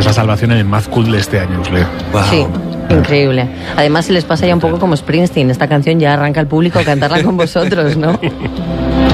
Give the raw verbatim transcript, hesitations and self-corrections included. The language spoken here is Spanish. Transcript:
esa salvación en el Mad Cool de este año, Usle. Wow. Sí, increíble. Además, se les pasa ya un poco como Springsteen. Esta canción ya arranca el público a cantarla con vosotros, ¿no?